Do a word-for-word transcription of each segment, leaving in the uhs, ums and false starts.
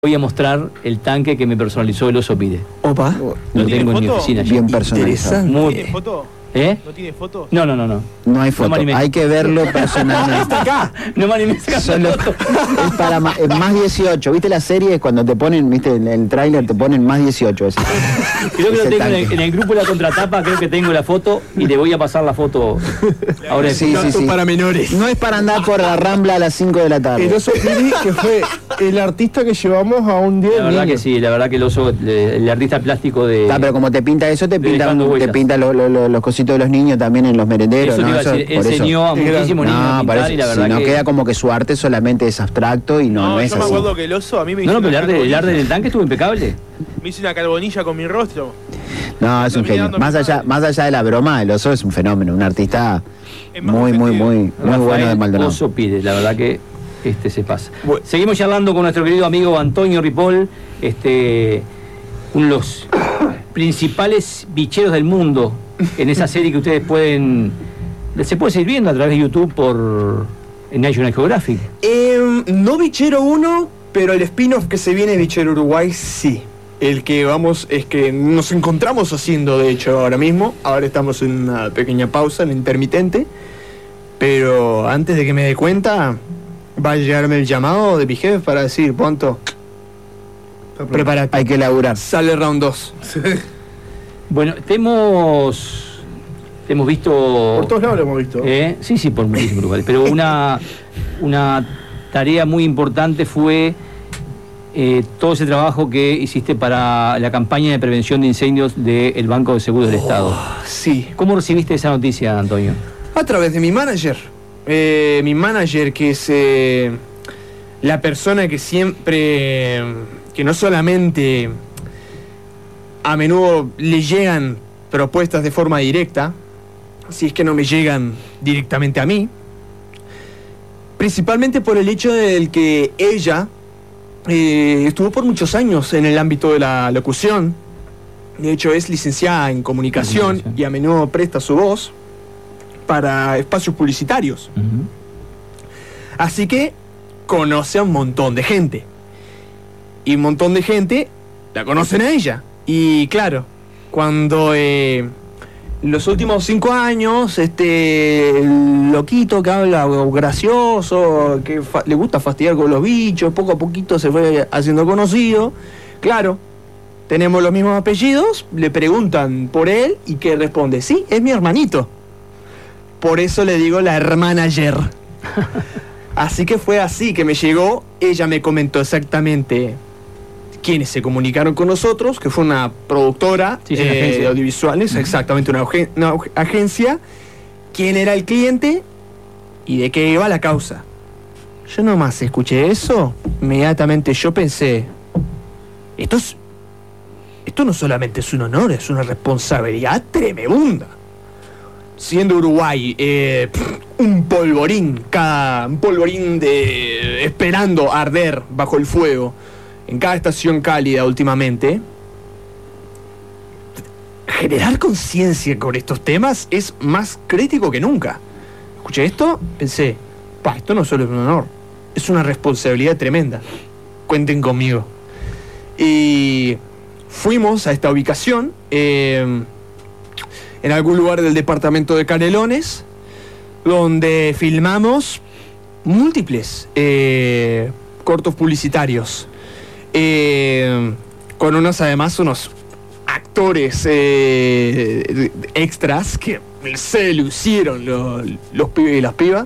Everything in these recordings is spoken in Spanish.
Voy a mostrar el tanque que me personalizó el Oso Pide. Opa. Lo tengo en mi foto? oficina. Bien ya. personalizado. Muy- ¿Tiene foto? ¿Eh? ¿No tiene foto? No, no, no, no. No hay No foto, me animé. hay que verlo personalmente. Está acá. No me animé a sacar Solo la foto. es para ma- es más dieciocho. ¿Viste la serie? Cuando te ponen, viste, en el tráiler te ponen más dieciocho. Ese. Creo que lo Ese tengo en el, tanque. en el grupo de la contratapa, creo que tengo la foto y le voy a pasar la foto ahora. Sí, sí, sí. para menores. No es para andar por la Rambla a las cinco de la tarde. El Oso Pili, que fue el artista que llevamos a un día La verdad que sí, la verdad que el Oso, le- el artista plástico de... Ah, pero como te pinta eso, te de pinta, Dejando te Huellas. pinta lo- lo- lo- los cositos de los niños también en los merenderos. Eso te ¿no? iba a Eso- decir, por eso. enseñó a muchísimos niños a No, pintar parece, y la si verdad no que... queda como que su arte solamente es abstracto y no, No, no es yo me así. acuerdo que el oso a mí me No, hizo no, pero el una arte, el carbonilla. arte del tanque estuvo impecable. Me hice una carbonilla con mi rostro. No, es un Terminé genio. dando Más mi allá, madre. más allá de la broma, el Oso es un fenómeno, un artista Es más muy, muy, ofensivo. muy, muy bueno de Rafael Maldonado. Oso Pide, la verdad que este se pasa. Bueno. Seguimos charlando con nuestro querido amigo Antonio Ripoll, este, uno de los principales bicheros del mundo en esa serie que ustedes pueden, se puede seguir viendo a través de YouTube por en National Geographic. Eh, no Bichero uno, pero el spin-off que se viene Bichero Uruguay sí. El que vamos es que nos encontramos haciendo, de hecho, ahora mismo. Ahora estamos en una pequeña pausa, en intermitente. Pero antes de que me dé cuenta, va a llegarme el llamado de mi jefe para decir, Ponto, prepárate. Hay que laburar. Sale round dos. Bueno, te hemos, te hemos visto... Por todos lados lo hemos visto. Eh, sí, sí, por muchísimos lugares. Pero una, una tarea muy importante fue eh, todo ese trabajo que hiciste para la campaña de prevención de incendios del Banco de Seguros del Estado. Sí. ¿Cómo recibiste esa noticia, Antonio? A través de mi manager. Eh, mi manager, que es eh, la persona que siempre, que no solamente a menudo le llegan propuestas de forma directa, si es que no me llegan directamente a mí, principalmente por el hecho del que ella eh, estuvo por muchos años en el ámbito de la locución. De hecho, es licenciada en comunicación Comunicación. y a menudo presta su voz para espacios publicitarios. Así que conoce a un montón de gente. Y un montón de gente la conocen a ella. Y claro, cuando eh, los últimos cinco años, este el loquito que habla gracioso, que fa- le gusta fastidiar con los bichos, poco a poquito se fue haciendo conocido. Claro, tenemos los mismos apellidos, le preguntan por él y que responde, sí, es mi hermanito. Por eso le digo la hermana ayer. Así que fue así que me llegó. Ella me comentó exactamente quiénes se comunicaron con nosotros, que fue una productora Sí, sí, una eh, agencia. de audiovisuales, exactamente una, agen- una ag- agencia, quién era el cliente y de qué iba la causa. Yo nomás escuché eso, inmediatamente yo pensé, esto es, esto no solamente es un honor, es una responsabilidad tremenda. Siendo Uruguay eh, un polvorín, cada un polvorín de esperando arder bajo el fuego en cada estación cálida últimamente, generar conciencia con estos temas es más crítico que nunca. Escuché esto, pensé, pa, esto no solo es un honor, es una responsabilidad tremenda. Cuenten conmigo. Y fuimos a esta ubicación. Eh, en algún lugar del departamento de Canelones, donde filmamos múltiples eh, cortos publicitarios, eh, con unos, además, unos actores eh, extras que se lucieron los, los pibes y las pibas,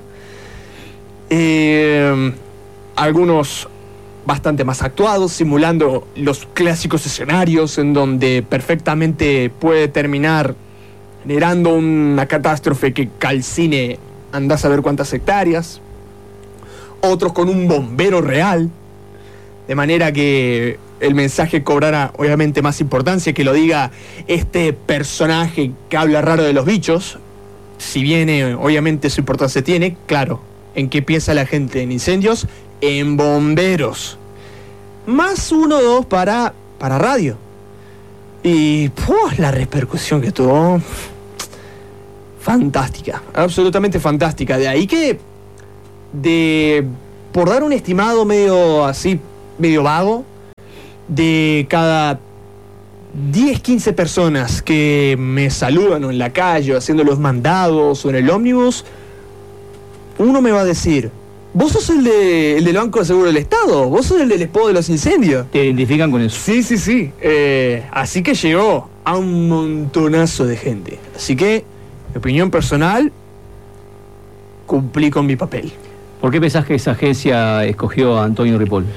eh, algunos bastante más actuados, simulando los clásicos escenarios en donde perfectamente puede terminar generando una catástrofe que calcine andás a ver cuántas hectáreas. Otros con un bombero real, de manera que el mensaje cobrara obviamente más importancia, que lo diga este personaje que habla raro de los bichos. Si bien eh, obviamente su importancia tiene, claro, ¿en qué piensa la gente? En incendios, en bomberos. Más uno o dos para, para radio. Y ¡puf! La repercusión que tuvo, fantástica, absolutamente fantástica. De ahí que, de por dar un estimado medio así, medio vago, de cada diez, quince personas que me saludan o en la calle o haciendo los mandados o en el ómnibus, uno me va a decir: vos sos el, de, el del Banco de Seguro del Estado, vos sos el del Expo de los Incendios. ¿Te identifican con eso? Sí, sí, sí. Eh, así que llegó a un montonazo de gente. Así que, mi opinión personal, cumplí con mi papel. ¿Por qué pensás que esa agencia escogió a Antonio Ripoll?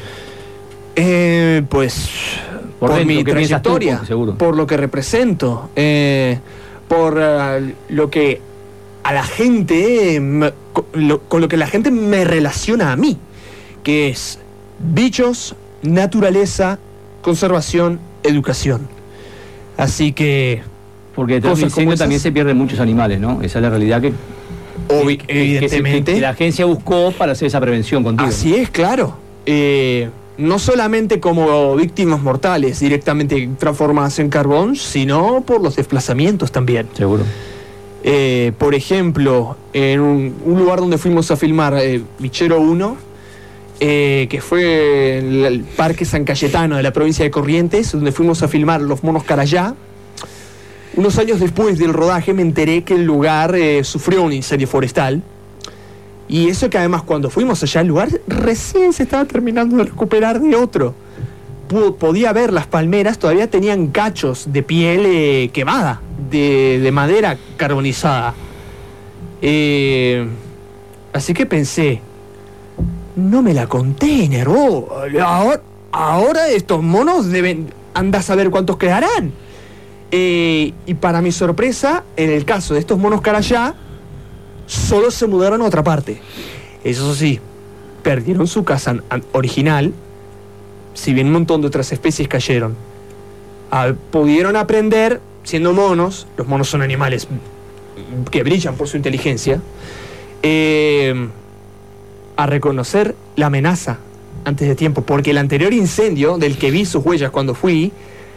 Eh, pues Por por, dentro, mi ¿qué piensas tú? trayectoria, Por- seguro. por lo que represento, eh, por eh, lo que a la gente, eh, me- con, lo, con lo que la gente me relaciona a mí, que es bichos, naturaleza, conservación, educación. Así que, Porque detrás de un Cosas como incendio esas. también se pierden muchos animales, ¿no? Esa es la realidad que, obvi- que- que- que- evidentemente, que la agencia buscó para hacer esa prevención contigo. así es, claro. Eh, no solamente como víctimas mortales directamente transformadas en carbón, sino por los desplazamientos también. Seguro. Eh, por ejemplo, en un, un lugar donde fuimos a filmar, eh, Bichero uno, eh, que fue el, el Parque San Cayetano de la provincia de Corrientes, donde fuimos a filmar Los Monos Carayá. Unos años después del rodaje me enteré que el lugar eh, sufrió un incendio forestal. Y eso que además cuando fuimos allá, el lugar recién se estaba terminando de recuperar de otro. Pudo- podía ver las palmeras, todavía tenían cachos de piel eh, quemada, de, de madera carbonizada. Eh, así que pensé, no me la conté, Nervo. Ahora, ahora estos monos deben, anda a saber cuántos quedarán. Eh, y para mi sorpresa, en el caso de estos monos carayá, solo se mudaron a otra parte. Eso sí, perdieron su casa an- an- original, si bien un montón de otras especies cayeron. Ah, pudieron aprender, siendo monos, los monos son animales que brillan por su inteligencia, eh, a reconocer la amenaza antes de tiempo, porque el anterior incendio, del que vi sus huellas cuando fui,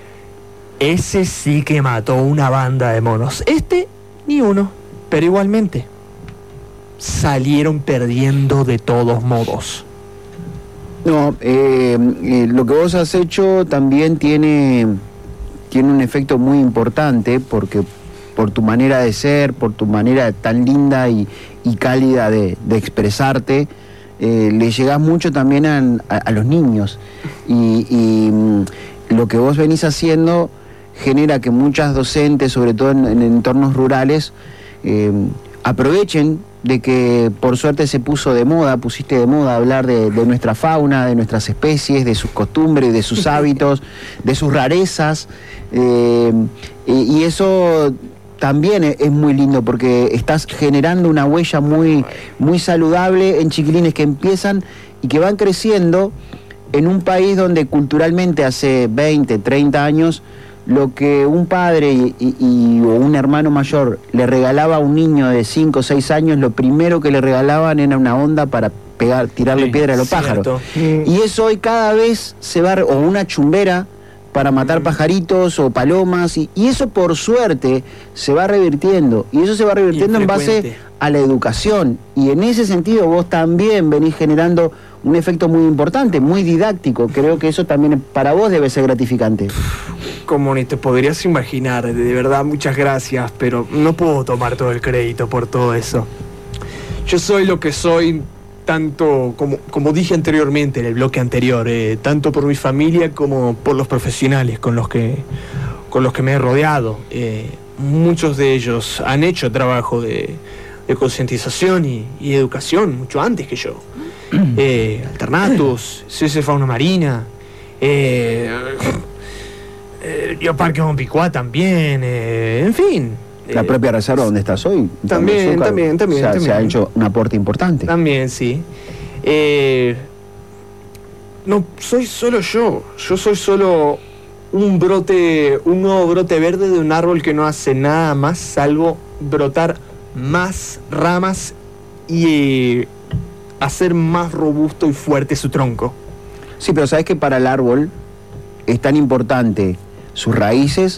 ese sí que mató una banda de monos. Este, ni uno, pero igualmente salieron perdiendo de todos modos. No, eh, eh, lo que vos has hecho también tiene, tiene un efecto muy importante porque por tu manera de ser, por tu manera tan linda y, y cálida de, de expresarte, eh, le llegás mucho también a, a, a los niños. Y, y mm, lo que vos venís haciendo genera que muchas docentes, sobre todo en, en entornos rurales, eh, aprovechen de que por suerte se puso de moda, pusiste de moda hablar de, de nuestra fauna, de nuestras especies, de sus costumbres, de sus hábitos, de sus rarezas, eh, y, y eso también es, es muy lindo porque estás generando una huella muy, muy saludable en chiquilines que empiezan y que van creciendo en un país donde culturalmente hace veinte, treinta años lo que un padre y, y- y- o un hermano mayor le regalaba a un niño de cinco o seis años, lo primero que le regalaban era una onda para pegar, tirarle Sí, piedra a los cierto. pájaros. Y eso hoy cada vez se va, re- o una chumbera para matar pajaritos o palomas, y, y eso por suerte se va revirtiendo, y eso se va revirtiendo en base Infrecuente. a la educación, y en ese sentido vos también venís generando un efecto muy importante, muy didáctico. Creo que eso también para vos debe ser gratificante. Como ni te podrías imaginar, de de verdad muchas gracias, pero no puedo tomar todo el crédito por todo eso. Yo soy lo que soy, tanto como, como dije anteriormente en el bloque anterior, eh, tanto por mi familia como por los profesionales con los que, con los que me he rodeado. Eh, muchos de ellos han hecho trabajo de, de concientización y, y educación mucho antes que yo. Eh, Alternatus, C S Fauna Marina, eh, eh, Río Parque Monpicuá también, eh, en fin. La eh, propia reserva donde estás hoy. también, Azúcar, también, también, se ha- Se también. ha hecho un aporte importante. También, sí. Eh, no soy solo yo, yo soy solo un brote, un nuevo brote verde de un árbol que no hace nada más salvo brotar más ramas y eh, hacer más robusto y fuerte su tronco. Sí, pero sabes que para el árbol es tan importante sus raíces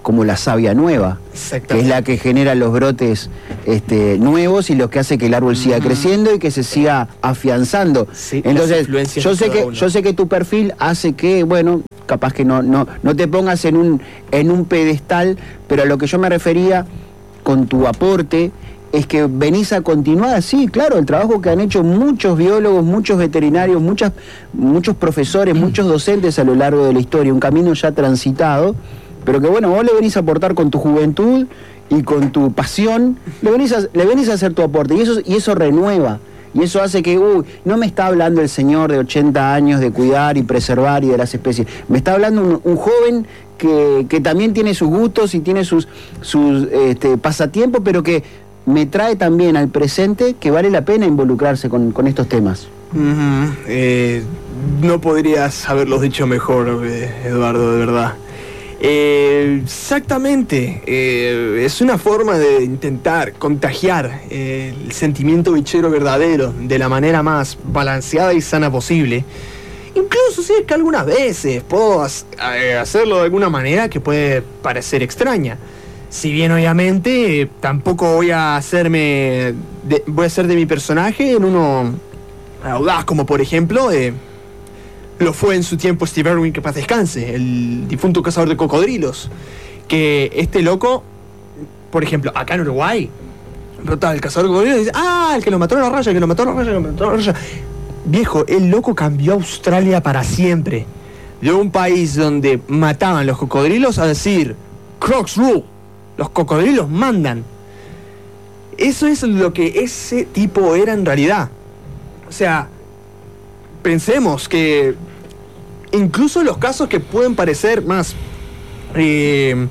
como la savia nueva, que es la que genera los brotes este, nuevos y los que hace que el árbol siga uh-huh. creciendo y que se siga afianzando. Sí, entonces, yo sé que uno. yo sé que tu perfil hace que, bueno, capaz que no, no, no te pongas en un, en un pedestal, pero a lo que yo me refería con tu aporte es que venís a continuar, sí, claro, el trabajo que han hecho muchos biólogos, muchos veterinarios, muchas, muchos profesores, mm. muchos docentes a lo largo de la historia, un camino ya transitado, pero que bueno, vos le venís a aportar con tu juventud y con tu pasión, le venís a, le venís a hacer tu aporte, y eso, y eso renueva, y eso hace que, uy, no me está hablando el señor de ochenta años de cuidar y preservar y de las especies, me está hablando un, un joven que, que también tiene sus gustos y tiene sus, sus este, pasatiempos, pero que me trae también al presente que vale la pena involucrarse con, con estos temas. Uh-huh. Eh, no podrías haberlo dicho mejor, eh, Eduardo, de verdad. Eh, exactamente, eh, es una forma de intentar contagiar eh, el sentimiento bichero verdadero de la manera más balanceada y sana posible. Incluso si es que algunas veces puedo hacerlo de alguna manera que puede parecer extraña. Si bien obviamente eh, tampoco voy a hacerme de, voy a hacer de mi personaje en uno audaz, como por ejemplo eh, lo fue en su tiempo Steve Irwin, que paz descanse, el difunto cazador de cocodrilos, que este loco, por ejemplo, acá en Uruguay brotaba el cazador de cocodrilos y dice, ah, el que lo mató a la raya, el que lo mató a la raya, el que lo mató a la raya. Viejo, el loco cambió a Australia para siempre, de un país donde mataban los cocodrilos a decir Crocs rule. Los cocodrilos mandan. Eso es lo que ese tipo era en realidad. O sea, pensemos que incluso los casos que pueden parecer más eh,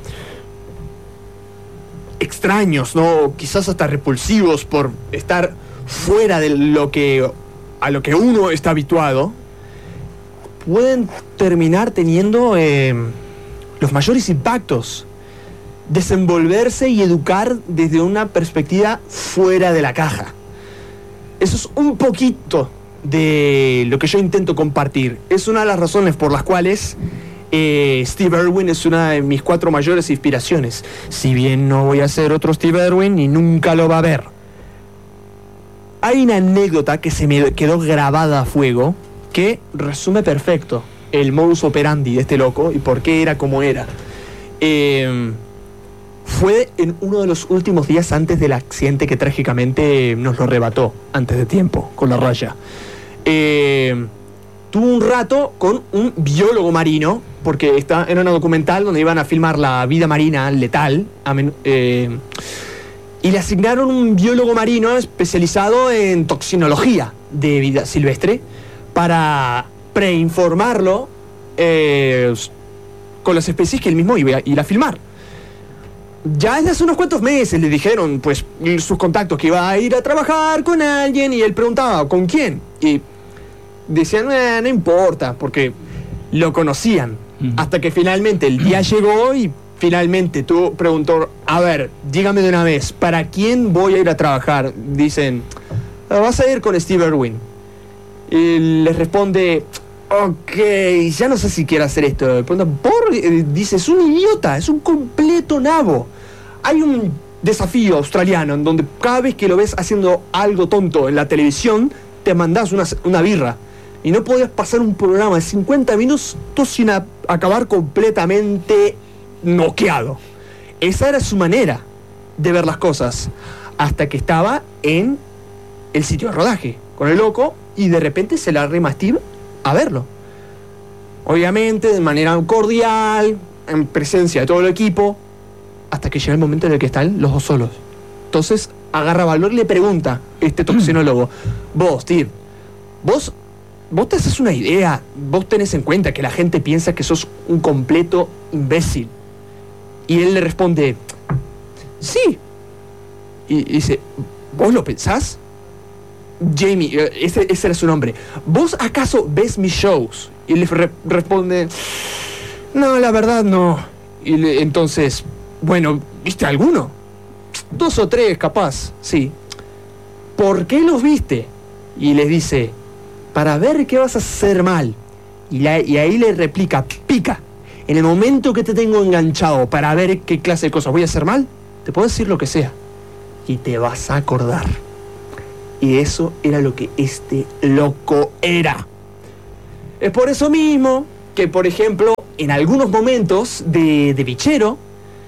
extraños, ¿no? Quizás hasta repulsivos por estar fuera de lo que a lo que uno está habituado, pueden terminar teniendo eh, los mayores impactos. Desenvolverse y educar desde una perspectiva fuera de la caja. Eso es un poquito de lo que yo intento compartir. Es una de las razones por las cuales eh, Steve Irwin es una de mis cuatro mayores inspiraciones. Si bien no voy a ser otro Steve Irwin y nunca lo va a ver. Hay una anécdota que se me quedó grabada a fuego que resume perfecto el modus operandi de este loco y por qué era como era. Eh... Fue en uno de los últimos días antes del accidente que trágicamente nos lo arrebató antes de tiempo con la raya. Eh, tuvo un rato con un biólogo marino, porque está en una documental donde iban a filmar la vida marina letal, eh, y le asignaron un biólogo marino especializado en toxinología de vida silvestre para preinformarlo eh, con las especies que él mismo iba a ir a filmar. Ya desde hace unos cuantos meses le dijeron, pues, sus contactos que iba a ir a trabajar con alguien y él preguntaba, ¿con quién? Y decían, eh, no importa, porque lo conocían. Uh-huh. Hasta que finalmente el día llegó y finalmente tú preguntó, a ver, dígame de una vez, ¿para quién voy a ir a trabajar? Dicen, vas a ir con Steve Irwin. Y les responde, ok, ya no sé si quiero hacer esto. Por, dice, es un idiota, es un completo nabo. Hay un desafío australiano en donde cada vez que lo ves haciendo algo tonto en la televisión, te mandás una, una birra. Y no podías pasar un programa de cincuenta minutos sin a, acabar completamente noqueado. Esa era su manera de ver las cosas. Hasta que estaba en el sitio de rodaje con el loco y de repente se le arrima a Steve a verlo. Obviamente de manera cordial, en presencia de todo el equipo, hasta que llega el momento en el que están los dos solos. Entonces agarra valor y le pregunta este toxinólogo, vos, Steve, vos, vos te haces una idea, vos tenés en cuenta que la gente piensa que sos un completo imbécil. Y él le responde, sí. Y dice, ¿vos lo pensás? Jamie, ese, ese era su nombre. ¿Vos acaso ves mis shows? Y le re- responde, no, la verdad no. Y le, entonces, bueno, ¿viste alguno? Dos o tres, capaz, sí. ¿Por qué los viste? Y les dice, para ver qué vas a hacer mal. Y, la, y ahí le replica, pica. en el momento que te tengo enganchado para ver qué clase de cosas voy a hacer mal, te puedo decir lo que sea. Y te vas a acordar. Y eso era lo que este loco era. Es por eso mismo que, por ejemplo, en algunos momentos de, de bichero,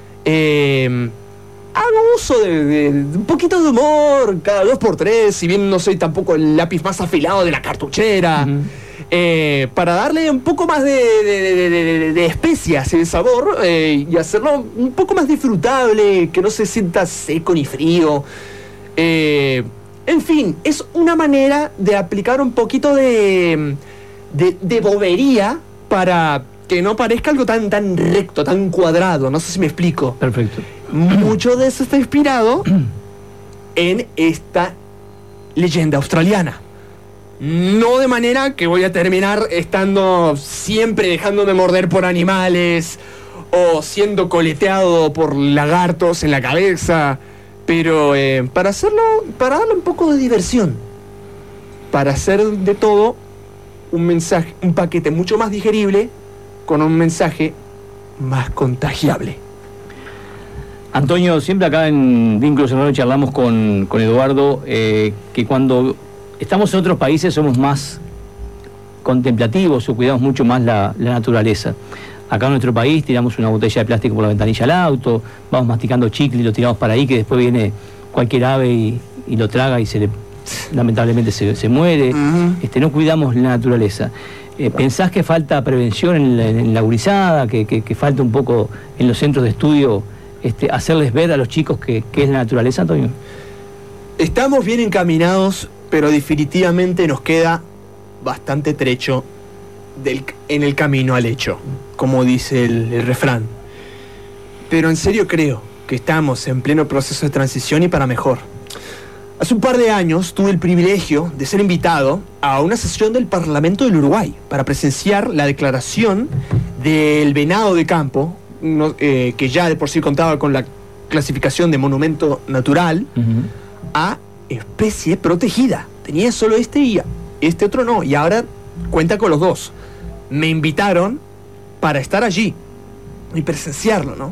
eh, hago uso de, de, de un poquito de humor cada dos por tres, si bien no soy tampoco el lápiz más afilado de la cartuchera, uh-huh. eh, para darle un poco más de, de, de, de, de especias y de sabor, eh, y hacerlo un poco más disfrutable, que no se sienta seco ni frío. Eh, en fin, es una manera de aplicar un poquito de, de, de bobería para que no parezca algo tan, tan recto, tan cuadrado. No sé si me explico. Perfecto. Mucho de eso está inspirado en esta leyenda australiana. No de manera que voy a terminar estando siempre dejándome morder por animales o siendo coleteado por lagartos en la cabeza, pero eh, para hacerlo, para darle un poco de diversión, para hacer de todo un mensaje, un paquete mucho más digerible con un mensaje más contagiable. Antonio, siempre acá en Vínculos Sonoro charlamos con, con Eduardo eh, que cuando estamos en otros países somos más contemplativos o cuidamos mucho más la, la naturaleza. Acá en nuestro país tiramos una botella de plástico por la ventanilla del auto, vamos masticando chicle y lo tiramos para ahí, que después viene cualquier ave y, y lo traga y se le, lamentablemente se, se muere. Uh-huh. Este, no cuidamos la naturaleza. Eh, ¿Pensás que falta prevención en la, en la gurizada, que, que, que falta un poco en los centros de estudio este, hacerles ver a los chicos que, que es la naturaleza, Antonio? Estamos bien encaminados, pero definitivamente nos queda bastante trecho del, en el camino al hecho, como dice el, el refrán. Pero en serio creo que estamos en pleno proceso de transición y para mejor. Hace un par de años tuve el privilegio de ser invitado a una sesión del Parlamento del Uruguay para presenciar la declaración del venado de campo, no, eh, que ya de por sí contaba con la clasificación de monumento natural, uh-huh. a especie protegida. Tenía solo este y este otro no, y ahora cuenta con los dos. Me invitaron para estar allí y presenciarlo, ¿no?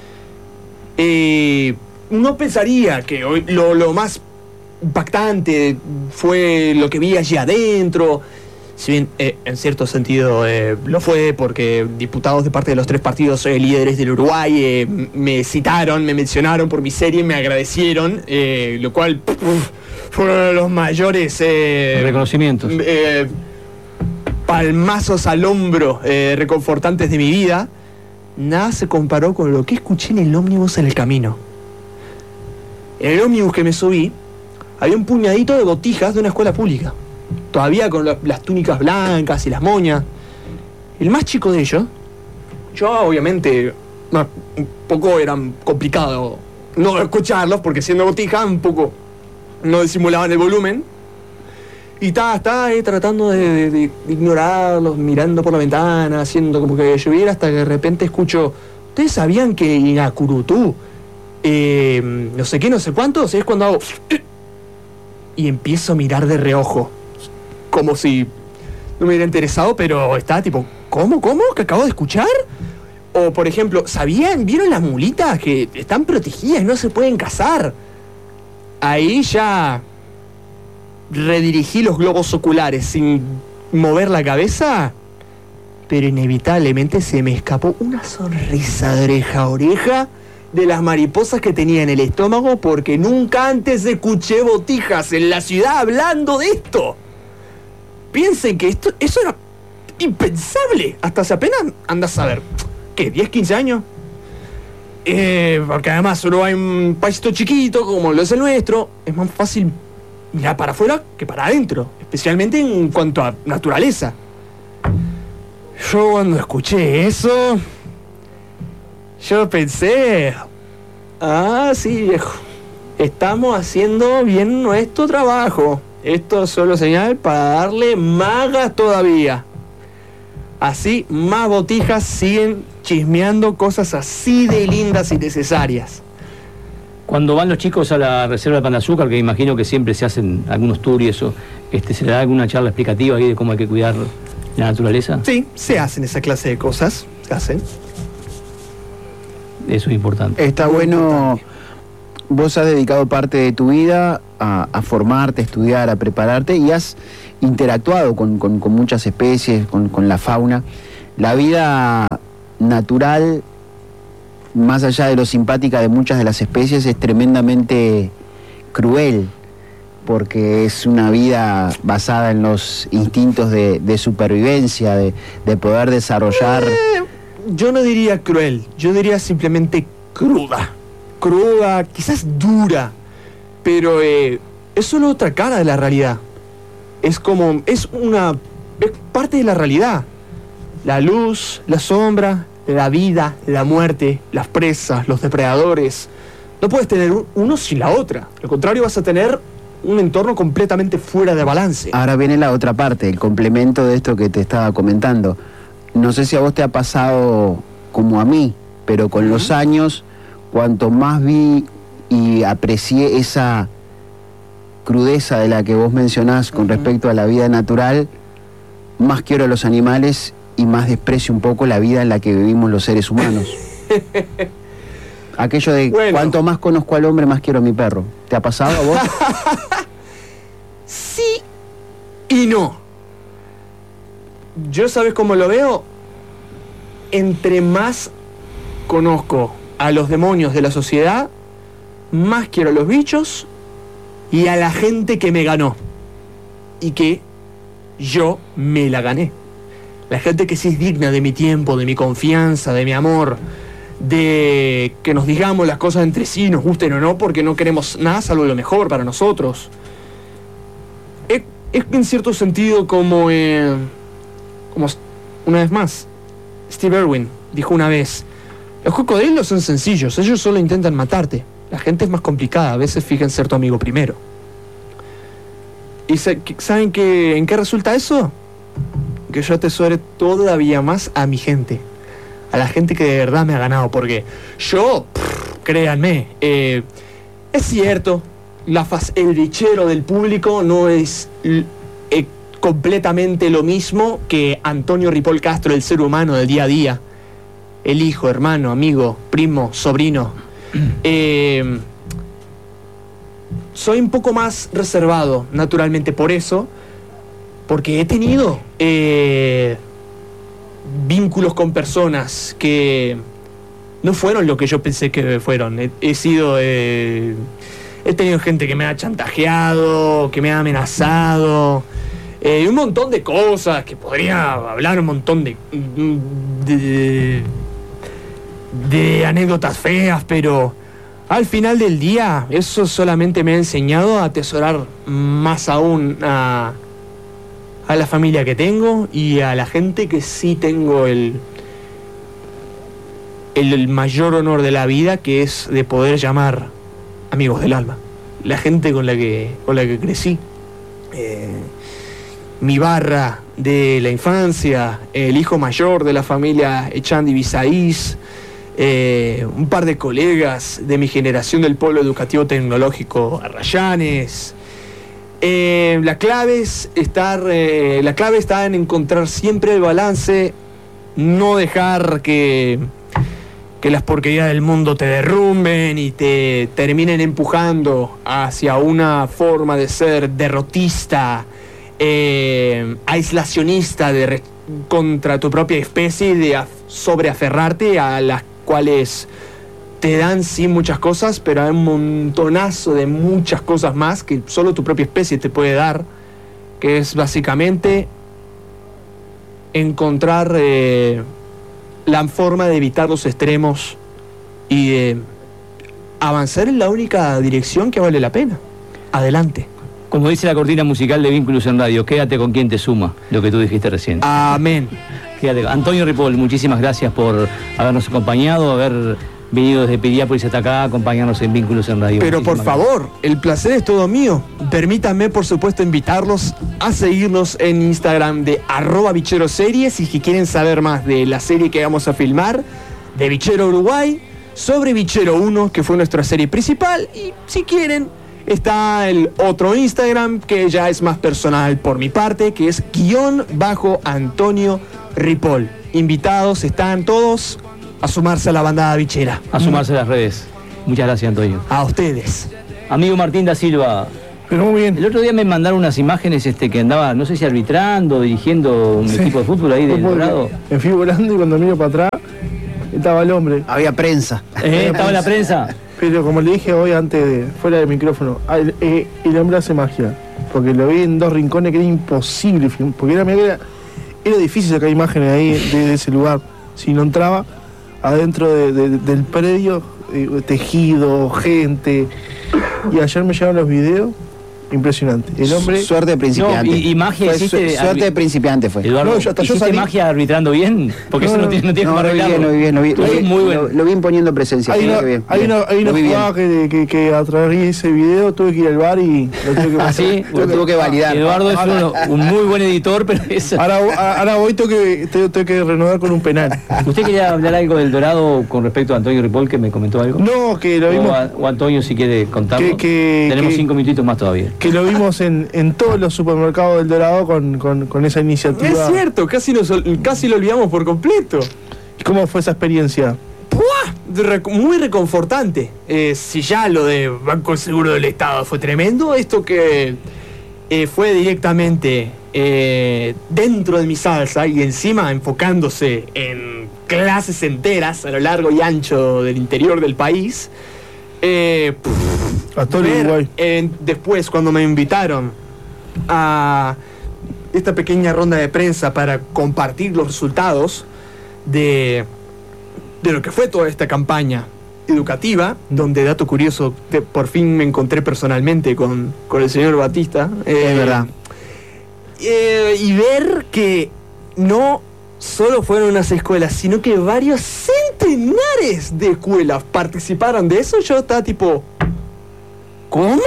Eh, no pensaría que hoy lo, lo más impactante fue lo que vi allí adentro, si bien eh, en cierto sentido eh, lo fue, porque diputados de parte de los tres partidos eh, líderes del Uruguay eh, me citaron, me mencionaron por mi serie, me agradecieron, eh, lo cual puf, fueron los mayores eh, reconocimientos, eh, palmazos al hombro eh, reconfortantes de mi vida. Nada se comparó con lo que escuché en el ómnibus en el camino. En el ómnibus que me subí había un puñadito de botijas de una escuela pública, todavía con la, las túnicas blancas y las moñas. El más chico de ellos, yo obviamente no, un poco era complicado no escucharlos, porque siendo botija un poco no disimulaban el volumen, y estaba, estaba ahí tratando de, de, de ignorarlos, mirando por la ventana, haciendo como que lloviera, hasta que de repente escucho: ¿ustedes sabían que en Acurutú eh, no sé qué, no sé cuántos? Es cuando hago y empiezo a mirar de reojo, como si no me hubiera interesado, pero estaba tipo, ¿cómo, cómo? ¿Que acabo de escuchar? O, por ejemplo, ¿sabían? ¿Vieron las mulitas que están protegidas, no se pueden cazar? Ahí ya redirigí los globos oculares sin mover la cabeza, pero inevitablemente se me escapó una sonrisa de oreja a oreja de las mariposas que tenía en el estómago, porque nunca antes escuché botijas en la ciudad hablando de esto. Piensen que esto, eso era impensable hasta hace apenas, andas a ver, ¿qué? ¿diez, quince años? Eh, porque además Uruguay es un paísito chiquito como lo es el nuestro, es más fácil mirar para afuera que para adentro, especialmente en cuanto a naturaleza. Yo cuando escuché eso, yo pensé, ah, sí, viejo, estamos haciendo bien nuestro trabajo. Esto es solo señal para darle más gas todavía. Así, más botijas siguen chismeando cosas así de lindas y necesarias. Cuando van los chicos a la reserva de Pan de Azúcar, que imagino que siempre se hacen algunos tours y eso, este, ¿se le da alguna charla explicativa ahí de cómo hay que cuidar ¿La naturaleza? Sí, se hacen esa clase de cosas. Se hacen. Eso es importante. Está Muy bueno, importante. vos has dedicado parte de tu vida a, a formarte, a estudiar, a prepararte y has interactuado con, con- con muchas especies, con, con la fauna. La vida natural, más allá de lo simpática de muchas de las especies, es tremendamente cruel, porque es una vida basada en los instintos de, de supervivencia, de, de poder desarrollar... Eh, yo no diría cruel, yo diría simplemente cruda. Cruda, quizás dura, pero eh, es solo otra cara de la realidad. Es como, es una, es parte de la realidad. La luz, la sombra, la vida, la muerte, las presas, los depredadores. No puedes tener un- uno sin la otra. Al contrario, vas a tener un entorno completamente fuera de balance. Ahora viene la otra parte, el complemento de esto que te estaba comentando. No sé si a vos te ha pasado como a mí, pero con Ujú. los años, cuanto más vi y aprecié esa crudeza de la que vos mencionás con Ujú. respecto a la vida natural, más quiero a los animales y más desprecio un poco la vida en la que vivimos los seres humanos. Aquello de Bueno. cuanto más conozco al hombre, más quiero a mi perro. ¿Te ha pasado a vos? Sí y no. Yo, ¿sabes cómo lo veo? Entre más conozco a los demonios de la sociedad, más quiero a los bichos y a la gente que me ganó. Y que yo me la gané. La gente que sí es digna de mi tiempo, de mi confianza, de mi amor, de que nos digamos las cosas entre sí, nos gusten o no, porque no queremos nada salvo lo mejor para nosotros. Es, es en cierto sentido como, eh, como, s- una vez más, Steve Irwin dijo una vez, los cocodrilos son sencillos, ellos solo intentan matarte. La gente es más complicada, a veces fijan ser tu amigo primero. ¿Y sa- que- saben que, en qué resulta eso? Que yo atesore todavía más a mi gente. A la gente que de verdad me ha ganado, porque yo, pff, créanme, eh, es cierto, la faz- el bichero del público no es l- eh, completamente lo mismo que Antonio Ripoll Castro, el ser humano del día a día. El hijo, hermano, amigo, primo, sobrino. Eh, soy un poco más reservado, naturalmente, por eso, porque he tenido eh, vínculos con personas que no fueron lo que yo pensé que fueron. He, he sido... eh, he tenido gente que me ha chantajeado, que me ha amenazado, eh, un montón de cosas, que podría hablar un montón de... de, de anécdotas feas, pero al final del día eso solamente me ha enseñado a atesorar más aún a, a la familia que tengo y a la gente que sí tengo el, el, el mayor honor de la vida, que es de poder llamar amigos del alma. La gente con la que, con la que crecí. Eh, mi barra de la infancia, el hijo mayor de la familia Echandi Bisaís, eh, un par de colegas de mi generación del Polo Educativo Tecnológico Arrayanes. Eh, la clave es estar, eh, la clave está en encontrar siempre el balance, no dejar que, que las porquerías del mundo te derrumben y te terminen empujando hacia una forma de ser derrotista, eh, aislacionista de re- contra tu propia especie, de af- sobreaferrarte a las cuales te dan sí muchas cosas, pero hay un montonazo de muchas cosas más que solo tu propia especie te puede dar, que es básicamente encontrar eh, la forma de evitar los extremos y de avanzar en la única dirección que vale la pena. Adelante. Como dice la cortina musical de Vínculos en Radio, quédate con quien te suma, lo que tú dijiste recién. Amén. Quédate. Antonio Ripoll, muchísimas gracias por habernos acompañado, haber venido desde Piriápolis hasta acá, acompañarnos en Vínculos en Radio. Pero por Muchísimas favor, el placer es todo mío. Permítanme, por supuesto, invitarlos a seguirnos en Instagram de arroba Bichero Series, y si quieren saber más de la serie que vamos a filmar, de Bichero Uruguay, sobre Bichero uno, que fue nuestra serie principal, y si quieren está el otro Instagram que ya es más personal por mi parte, que es guión bajo Antonio Ripoll. Invitados están todos a sumarse a la bandada bichera. A sumarse a las redes. Muchas gracias, Antonio. A ustedes. Amigo Martín da Silva, Pero muy bien. el otro día me mandaron unas imágenes este, que andaba, no sé si arbitrando, dirigiendo un Sí. equipo de fútbol ahí del Fue porque Dorado. Me fui volando y cuando miro para atrás estaba el hombre. Había prensa. Eh, estaba en la prensa. Pero como le dije hoy antes de, fuera del micrófono, ah, el, eh, el hombre hace magia. Porque lo vi en dos rincones que era imposible film- porque era, era, era difícil sacar imágenes ahí de, de ese lugar. Si no entraba adentro de- de- del predio, eh, tejido, gente. Y ayer me llegaron los videos. Impresionante. El hombre. Suerte de principiante. No, y- y magia Fue hiciste- su- suerte de principiante fue. Eduardo, No, yo hasta yo ¿hiciste salí- magia arbitrando bien? Porque No, eso no, no, tiene, no tiene No, como lo vi bien, arreglarlo. lo vi bien, lo vi, Tú lo eres vi- muy bueno. lo- lo vi imponiendo presencia. Hay sí, una, lo vi bien, hay bien. una, hay una Lo vi bien. jugada que, que, que a través de ese video tuve que ir al bar y lo tuve que ¿Ah, sí? Lo tuvo que validar. Eduardo es uno- un muy buen editor, pero es... Ahora, ahora voy, tengo que, tengo, tengo que renovar con un penal. ¿Usted quería hablar algo del Dorado con respecto a Antonio Ripoll, que me comentó algo? No, que lo O, vimos, a- o Antonio, si quiere contarlo. Que- que- Tenemos que- cinco minutitos más todavía. que lo vimos en, en todos los supermercados del Dorado con, con, con esa iniciativa. Es cierto, casi, nos, ol- casi lo olvidamos por completo. ¿Cómo fue esa experiencia? ¡Puah! Re- muy reconfortante. Eh, si ya lo de Banco Seguro del Estado fue tremendo, esto que eh, fue directamente eh, dentro de mi salsa y encima enfocándose en clases enteras a lo largo y ancho del interior del país. Eh, pff, A todo el ver, Uruguay. eh, después, cuando me invitaron a esta pequeña ronda de prensa para compartir los resultados de, de lo que fue toda esta campaña educativa, donde, dato curioso, te- por fin me encontré personalmente con, con el señor Batista. eh, Es verdad. eh, y ver que no solo fueron unas escuelas, sino que varios centenares de escuelas participaron de eso, yo estaba tipo, ¿cómo?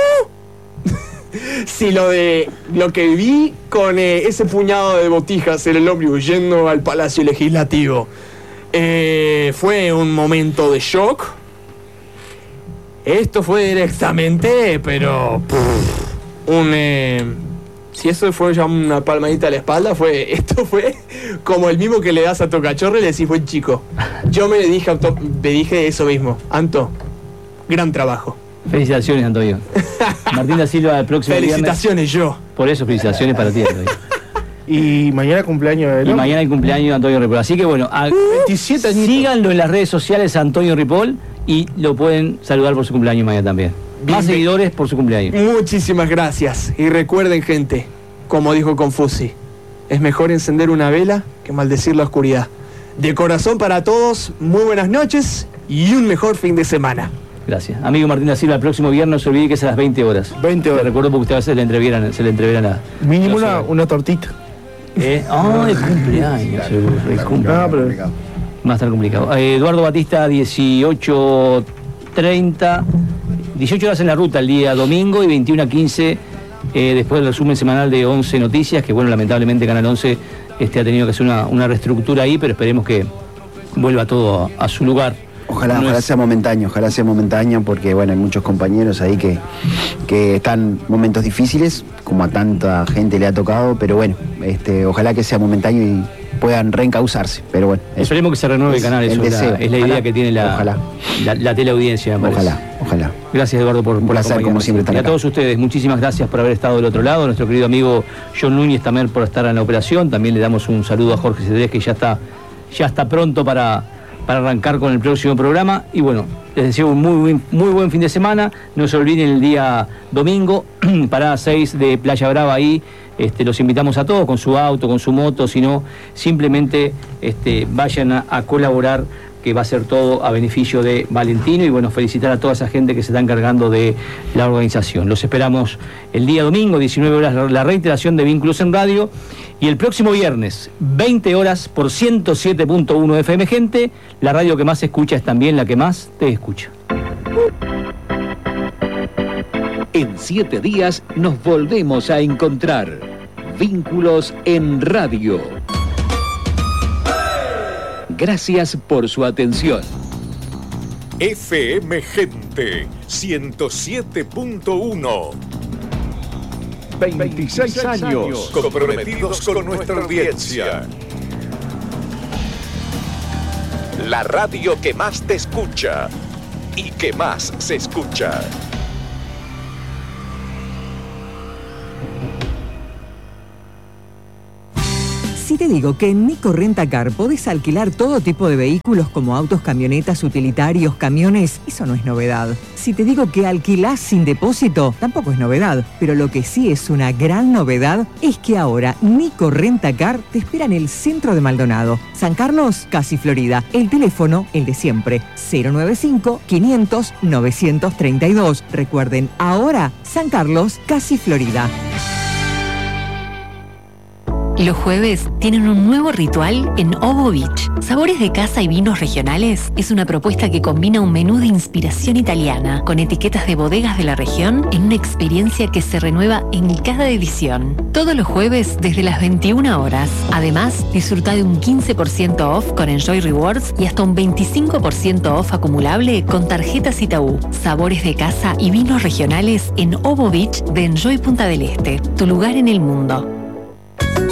Si lo de lo que vi con eh, ese puñado de botijas en el ómnibus yendo al Palacio Legislativo eh, fue un momento de shock, esto fue directamente, pero pff, un eh, si eso fue ya una palmadita a la espalda, fue esto fue como el mismo que le das a tu cachorro y le decís buen chico. Yo me dije auto- me dije eso mismo, Anto, gran trabajo. Felicitaciones, Antonio. Martín da Silva, el próximo viernes. Felicitaciones yo. Por eso, felicitaciones para ti, Antonio. Y mañana cumpleaños de él. Y mañana el cumpleaños de Antonio Ripoll. Así que bueno, a- veintisiete añitos. síganlo en las redes sociales a Antonio Ripoll y lo pueden saludar por su cumpleaños mañana también. Bien, Más bien. seguidores por su cumpleaños. Muchísimas gracias. Y recuerden, gente, como dijo Confuci, es mejor encender una vela que maldecir la oscuridad. De corazón para todos, muy buenas noches y un mejor fin de semana. Gracias. Amigo Martín da Silva, el próximo viernes no se olvide que es a las veinte horas. veinte Te horas. recuerdo porque usted a veces le entrevieran, se le entrevieran la. Mínimo los una, horarios. una tortita. Eh, ah, el cumpleaños, seguro, el cumpleaños. No, pero Va a estar complicado. Eh, Eduardo Batista, dieciocho treinta, dieciocho horas en la ruta el día domingo y veintiuno a quince eh, después del resumen semanal de once Noticias, que bueno, lamentablemente Canal once este, ha tenido que hacer una, una reestructura ahí, pero esperemos que vuelva todo a, a su lugar. Ojalá, No ojalá es- sea momentáneo, ojalá sea momentáneo, porque bueno, hay muchos compañeros ahí que, que están en momentos difíciles, como a tanta gente le ha tocado, pero bueno, este, ojalá que sea momentáneo y puedan reencauzarse. Pero bueno, eso. Esperemos que se renueve el Es canal, el eso es la, deseo. es la idea Ojalá. que tiene la, Ojalá. la, la teleaudiencia, me parece. Ojalá, ojalá. Gracias, Eduardo, por, por placer, como acompañarnos. siempre, estar Y a acá. todos ustedes, muchísimas gracias por haber estado del otro lado. Nuestro querido amigo John Núñez también por estar en la operación. También le damos un saludo a Jorge Cedrés, que ya está, ya está pronto para, para arrancar con el próximo programa. Y bueno, les deseo un muy, buen- muy buen fin de semana. No se olviden el día domingo, parada seis de Playa Brava ahí. Este, los invitamos a todos con su auto, con su moto, sino simplemente este, vayan a, a colaborar, que va a ser todo a beneficio de Valentino. Y bueno, felicitar a toda esa gente que se está encargando de la organización. Los esperamos el día domingo, diecinueve horas, la- la reiteración de Vínculos en Radio. Y el próximo viernes, veinte horas, por ciento siete punto uno F M, gente. La radio que más se escucha es también la que más te escucha. En siete días nos volvemos a encontrar. Vínculos en Radio. Gracias por su atención. F M Gente ciento siete punto uno. veintiséis años. Comprometidos con nuestra audiencia. La radio que más te escucha y que más se escucha. Si te digo que en Nico Rentacar podés alquilar todo tipo de vehículos como autos, camionetas, utilitarios, camiones, eso no es novedad. Si te digo que alquilás sin depósito, tampoco es novedad. Pero lo que sí es una gran novedad es que ahora Nico Rentacar te espera en el centro de Maldonado. San Carlos, casi Florida. El teléfono, el de siempre, cero noventa y cinco, quinientos, novecientos treinta y dos. Recuerden, ahora San Carlos, casi Florida. Los jueves tienen un nuevo ritual en Ovo Beach. Sabores de casa y vinos regionales es una propuesta que combina un menú de inspiración italiana con etiquetas de bodegas de la región en una experiencia que se renueva en cada edición. Todos los jueves desde las veintiuna horas. Además, disfruta de un quince por ciento off con Enjoy Rewards y hasta un veinticinco por ciento off acumulable con tarjetas Itaú. Sabores de casa y vinos regionales en Ovo Beach de Enjoy Punta del Este. Tu lugar en el mundo.